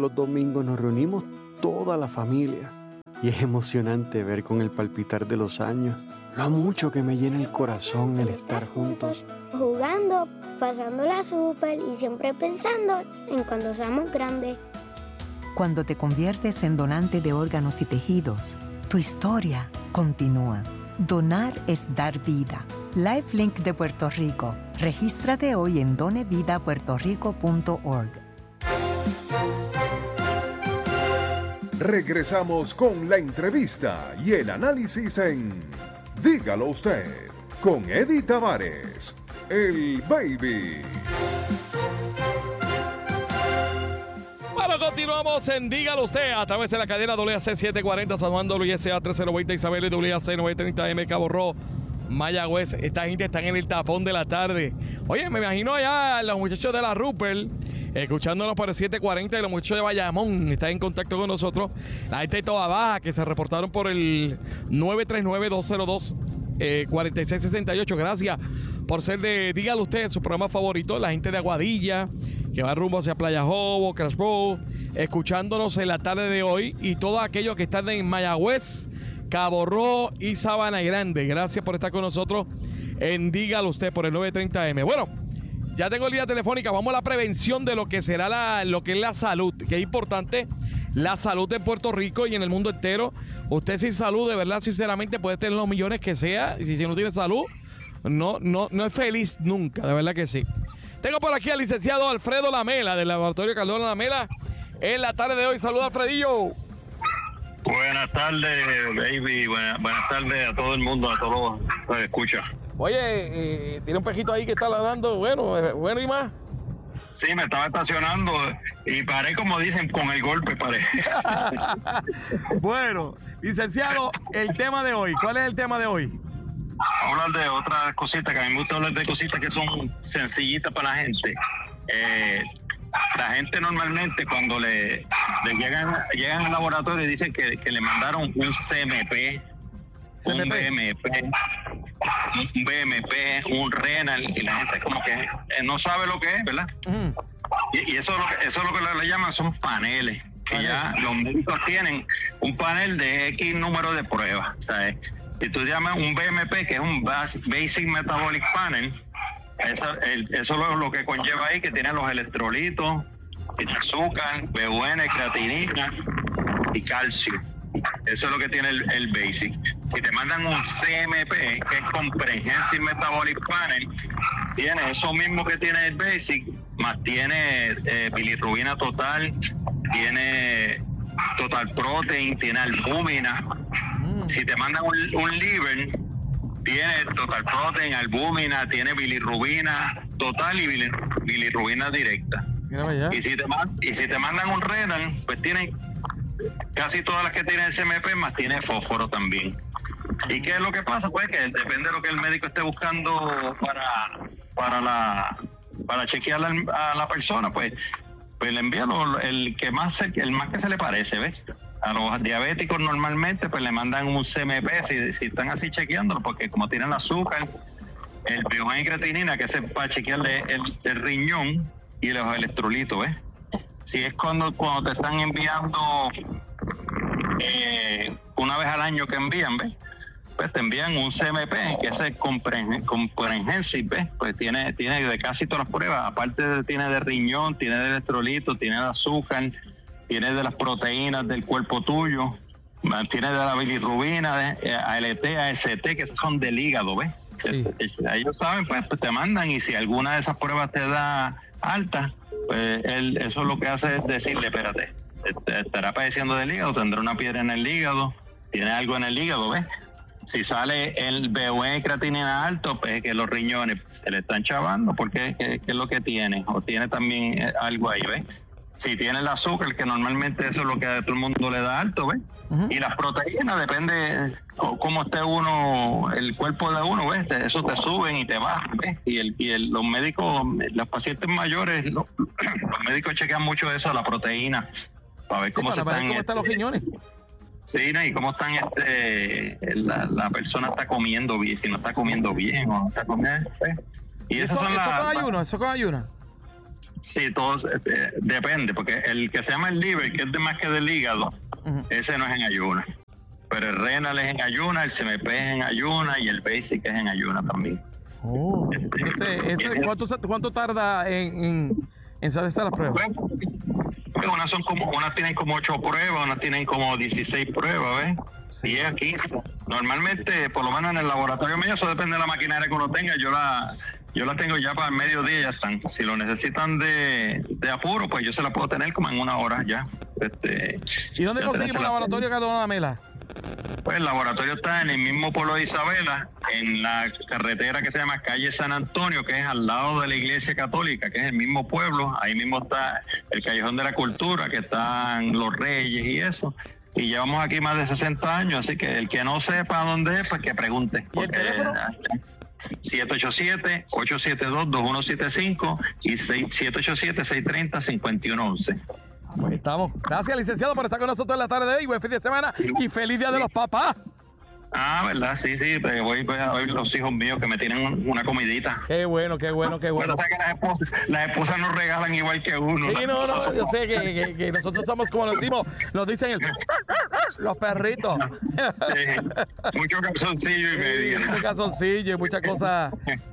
los domingos nos reunimos toda la familia y es emocionante ver con el palpitar de los años lo mucho que me llena el corazón el estar juntos. Jugando, pasándola súper y siempre pensando en cuando seamos grandes. Cuando te conviertes en donante de órganos y tejidos, tu historia continúa. Donar es dar vida. LifeLink de Puerto Rico. Regístrate hoy en donevidapuertorico.org. Regresamos con la entrevista y el análisis en Dígalo Usted, con Eddie Tavares, el Baby. Bueno, continuamos en Dígalo Usted a través de la cadena WAC 740 San Juan, WSA 3020 Isabel y WAC 930M Cabo Rojo, Mayagüez. Esta gente está en el tapón de la tarde. Oye, me imagino allá los muchachos de la Rupert escuchándonos por el 740 y los muchachos de Bayamón están en contacto con nosotros. La gente de Toa Baja que se reportaron por el 939-202-4668. Gracias por ser de Dígalo Usted, su programa favorito. La gente de Aguadilla que va rumbo hacia Playa Jobo, Crash Bowl, escuchándonos en la tarde de hoy, y todos aquellos que están en Mayagüez, Cabo Rojo y Sabana Grande. Gracias por estar con nosotros en Dígalo Usted por el 930M. Bueno, ya tengo línea telefónica. Vamos a la prevención de lo que será lo que es la salud, que es importante, la salud en Puerto Rico y en el mundo entero. Usted sin salud, de verdad, sinceramente, puede tener los millones que sea, y si no tiene salud, no es feliz nunca, de verdad que sí. Tengo por aquí al licenciado Alfredo Lamela, del Laboratorio Calderón Lamela, en la tarde de hoy. Saluda, Alfredillo. Buenas tardes, baby. Buenas tardes a todo el mundo, a todos los que escuchan. Oye, tiene un pejito ahí que está ladrando, bueno y más. Sí, me estaba estacionando y paré, como dicen, con el golpe paré. Bueno, licenciado, el tema de hoy, ¿cuál es el tema de hoy? Vamos a hablar de otras cositas, que a mí me gusta hablar de cositas que son sencillitas para la gente. La gente normalmente cuando le llegan al laboratorio y dicen que le mandaron un CMP, un BMP, un renal, y la gente como que no sabe lo que es, ¿verdad? Uh-huh. Y eso es lo que le llaman, son paneles, que ya los médicos tienen un panel de X número de pruebas, ¿sabes? Si tú llamas un BMP, que es un Basic Metabolic Panel, eso es lo que conlleva ahí, que tiene los electrolitos, tiene azúcar, BUN, creatinina y calcio. Eso es lo que tiene el Basic. Si te mandan un CMP, que es Comprehensive Metabolic Panel, tiene eso mismo que tiene el Basic, más tiene bilirrubina total, tiene Total Protein, tiene albúmina. Si te mandan un liver, tiene Total Protein, albúmina, tiene bilirrubina total y bilirrubina directa. Y si te mandan un renal, pues tiene casi todas las que tiene el CMP, más tiene fósforo también. ¿Y qué es lo que pasa? Pues que depende de lo que el médico esté buscando para chequear a la persona, pues le envía el más que se le parece, ¿ves? A los diabéticos normalmente pues le mandan un CMP si están así chequeándolo, porque como tienen azúcar, el BUN y creatinina, que es para chequearle el riñón y los electrolitos, ¿ves? Si es cuando te están enviando una vez al año que envían, ¿ves? Pues te envían un CMP, que es el Comprehensive, ¿ves? Pues tiene de casi todas las pruebas, aparte tiene de riñón, tiene de electrolitos, tiene de azúcar, tiene de las proteínas del cuerpo tuyo, tiene de la bilirrubina, de ALT, AST, que esos son del hígado, ¿ves? Sí. Ellos saben, pues te mandan, y si alguna de esas pruebas te da alta, pues eso lo que hace es decirle, espérate, estará padeciendo del hígado, tendrá una piedra en el hígado, tiene algo en el hígado, ¿ves? Si sale el BUN y creatinina alto, pues que los riñones se le están chavando, porque ¿qué es lo que tiene? O tiene también algo ahí, ¿ves? Si tiene el azúcar, que normalmente eso es lo que a todo el mundo le da alto, ¿ves? Uh-huh. Y las proteínas, depende cómo esté uno, el cuerpo de uno, ¿ves? Eso te suben y te bajan, ¿ves? Y los médicos, los pacientes mayores, los médicos chequean mucho eso, la proteína, para ver cómo están los riñones. Sí, ¿no? Y cómo están, la persona está comiendo bien, si no está comiendo bien o no está comiendo, ¿ves? Y eso con ayuno. Sí, todos, depende, porque el que se llama el liver, que es de más que del hígado, ese no es en ayunas. Pero el renal es en ayunas, el CMP es en ayunas y el basic es en ayunas también. Oh. Entonces, ¿cuánto tarda en hacerse las pruebas? Unas tienen como 8 pruebas, unas tienen como 16 pruebas, ¿ves? Sí. 10, 15. Normalmente, por lo menos en el laboratorio mío, eso depende de la maquinaria que uno tenga. Yo la tengo ya para el mediodía, ya están. Si lo necesitan de apuro, pues yo se la puedo tener como en 1 hora ya. ¿Y dónde conseguimos el laboratorio Cardona La Mela? Pues el laboratorio está en el mismo pueblo de Isabela, en la carretera que se llama Calle San Antonio, que es al lado de la Iglesia Católica, que es el mismo pueblo. Ahí mismo está el Callejón de la Cultura, que están los Reyes y eso. Y llevamos aquí más de 60 años, así que el que no sepa dónde es, pues que pregunte. ¿Y el teléfono? 787-872-2175 y 787-630-5111. Pues estamos. Gracias, licenciado, por estar con nosotros en la tarde de hoy. Buen fin de semana y feliz Día de los Papás. ¿Verdad? Sí, voy a ver los hijos míos que me tienen una comidita. Qué bueno. Pero sabes que las esposas nos regalan igual que uno. Sí, no, yo sé que nosotros somos como nos dicen los perritos. Mucho calzoncillo y medio. Mucho calzoncillo y muchas cosas.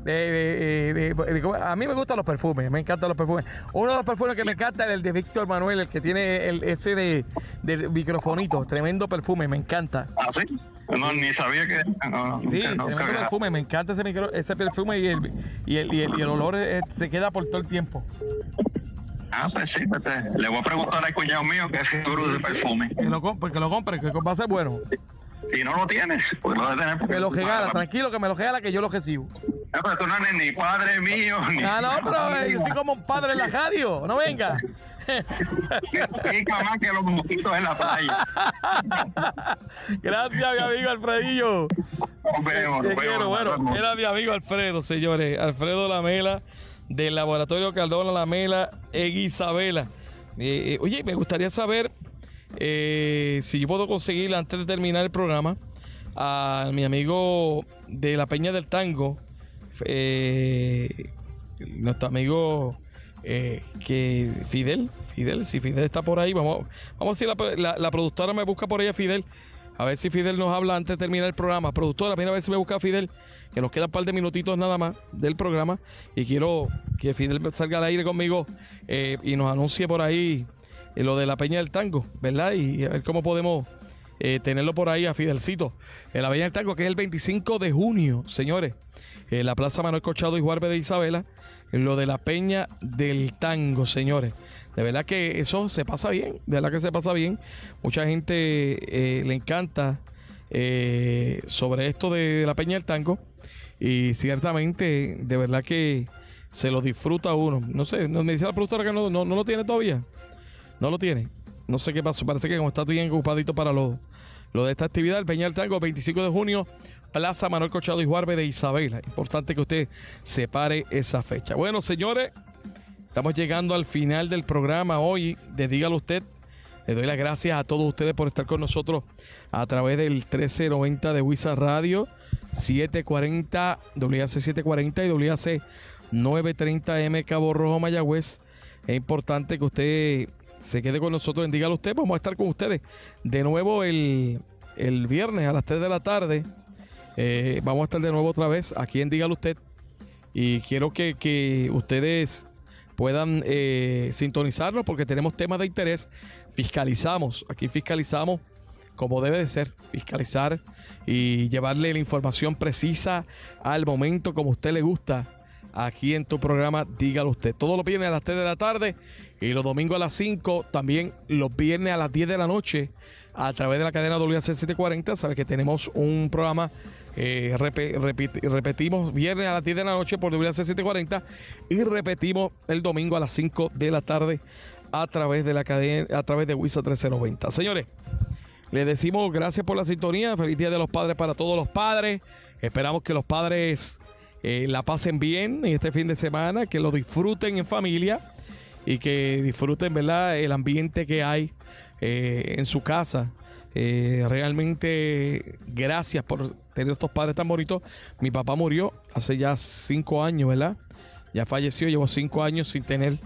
A mí me gustan los perfumes, me encantan los perfumes. Uno de los perfumes que me encanta es el de Víctor Manuel, el que tiene ese de microfonito. Tremendo perfume, me encanta. ¿Ah, sí? No, ni sabía que... tremendo perfume, me encanta ese perfume y el olor se queda por todo el tiempo. Pues sí, le voy a preguntar al cuñado mío que es duro de perfume. Que lo compre, que va a ser bueno. Sí. Si no lo tienes, pues lo debe tener. Me lo regala, tranquilo, que me lo regala, que yo lo recibo. Pero tú no eres ni padre mío, ni... No, pero yo soy como un padre en la radio, no venga. Pica más que los mosquitos en la playa. Gracias, mi amigo Alfredillo. Nos vemos. Bueno, era mi amigo Alfredo, señores. Alfredo Lamela, del Laboratorio Cardona Lamela en Isabela. Oye, me gustaría saber si yo puedo conseguir, antes de terminar el programa, a mi amigo de la Peña del Tango, nuestro amigo que Fidel, si Fidel está por ahí, vamos a ver si la productora me busca por ahí a Fidel, a ver si Fidel nos habla antes de terminar el programa. Productora, mira a ver si me busca a Fidel, que nos quedan un par de minutitos nada más del programa y quiero que Fidel salga al aire conmigo y nos anuncie por ahí lo de la Peña del Tango, ¿verdad? Y a ver cómo podemos tenerlo por ahí a Fidelcito. La Peña del Tango, que es el 25 de junio, señores. La Plaza Manuel Corchado y Juárez de Isabela. Lo de la Peña del Tango, señores. De verdad que eso se pasa bien. De verdad que se pasa bien. Mucha gente le encanta sobre esto de la Peña del Tango. Y ciertamente, de verdad que se lo disfruta uno. No sé, me dice la productora que no lo tiene todavía. No lo tiene. No sé qué pasó. Parece que como está bien ocupadito para lo de esta actividad, el Peña del Tango, 25 de junio, Plaza Manuel Corchado y Juárez de Isabela. Importante que usted separe esa fecha. Bueno, señores, estamos llegando al final del programa hoy de Dígalo Usted. Le doy las gracias a todos ustedes por estar con nosotros a través del 1390 de Wisa Radio, 740, WAC 740 y WAC 930M Cabo Rojo, Mayagüez. Es importante que usted se quede con nosotros en Dígalo Usted. Vamos a estar con ustedes de nuevo el viernes a las 3 de la tarde. Vamos a estar de nuevo otra vez aquí en Dígalo Usted. Y quiero que ustedes puedan sintonizarnos porque tenemos temas de interés. Aquí fiscalizamos como debe de ser. Fiscalizar y llevarle la información precisa al momento como a usted le gusta. Aquí en tu programa Dígalo Usted. Todos los viernes a las 3 de la tarde y los domingos a las 5. También los viernes a las 10 de la noche a través de la cadena WAC 740. Sabes que tenemos un programa, repetimos viernes a las 10 de la noche por WAC 740 y repetimos el domingo a las 5 de la tarde a través de la cadena, a través de WISA 1390. Señores, les decimos gracias por la sintonía. Feliz Día de los Padres para todos los padres. Esperamos que los padres la pasen bien en este fin de semana, que lo disfruten en familia y que disfruten, ¿verdad?, el ambiente que hay en su casa. Realmente gracias por tener estos padres tan bonitos. Mi papá murió hace ya 5 años, ¿verdad? Ya falleció, llevo 5 años sin tener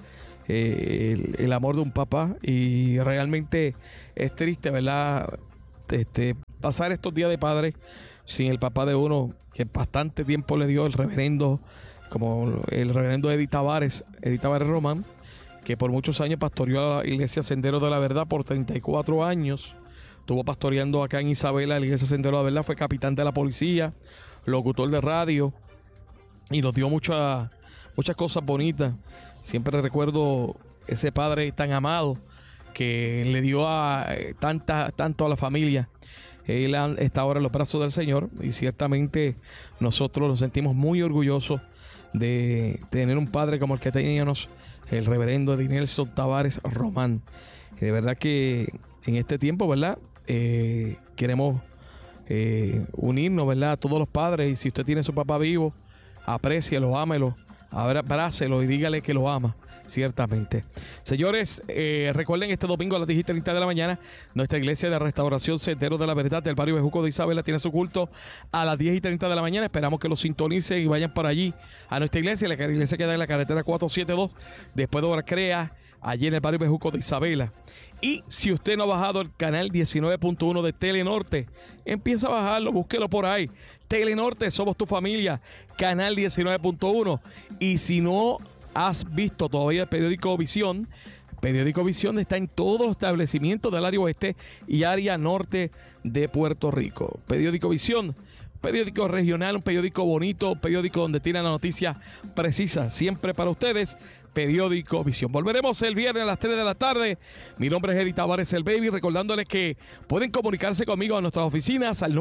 el amor de un papá, y realmente es triste, ¿verdad? Pasar estos días de padre sin el papá de uno, que bastante tiempo le dio el reverendo, como el reverendo Eddie Tavares Román, que por muchos años pastoreó a la iglesia Sendero de la Verdad por 34 años. Estuvo pastoreando acá en Isabela, la iglesia Sendero de la Verdad, fue capitán de la policía, locutor de radio, y nos dio muchas cosas bonitas. Siempre recuerdo ese padre tan amado que le dio tanto a la familia. Él está ahora en los brazos del Señor, y ciertamente nosotros nos sentimos muy orgullosos de tener un padre como el que teníamos, el reverendo Eddie Nelson Tavares Román. De verdad que en este tiempo, ¿verdad? Queremos unirnos, ¿verdad? A todos los padres, y si usted tiene a su papá vivo, aprécielo, ámelo, abrácelo y dígale que lo ama, ciertamente. Señores, recuerden, este domingo a las 10:30 de la mañana, nuestra iglesia de Restauración Sendero de la Verdad del barrio Bejuco de Isabela tiene su culto a las 10:30 de la mañana. Esperamos que lo sintonicen y vayan para allí a nuestra iglesia. La iglesia queda en la carretera 472, después de Crea, allí en el barrio Bejuco de Isabela. Y si usted no ha bajado el canal 19.1 de Telenorte, empieza a bajarlo, búsquelo por ahí. Telenorte, somos tu familia, canal 19.1. Y si no has visto todavía el periódico Visión está en todos los establecimientos del área oeste y área norte de Puerto Rico. Periódico Visión, periódico regional, un periódico bonito, un periódico donde tiene la noticia precisa, siempre para ustedes. Periódico Visión. Volveremos el viernes a las 3 de la tarde. Mi nombre es Eddie Tavares, el Baby, recordándoles que pueden comunicarse conmigo a nuestras oficinas al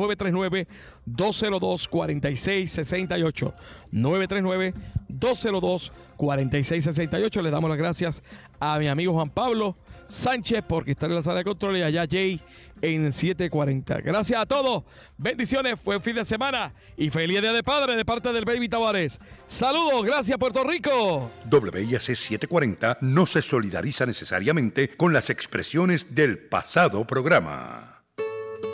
939-202-4668. 939-202-4668. Les damos las gracias a mi amigo Juan Pablo Sánchez porque está en la sala de control, y allá Jay en 740. Gracias a todos. Bendiciones. Buen fin de semana y feliz Día de Padre de parte del Baby Tavares. Saludos. Gracias, Puerto Rico. WIAC 740 no se solidariza necesariamente con las expresiones del pasado programa.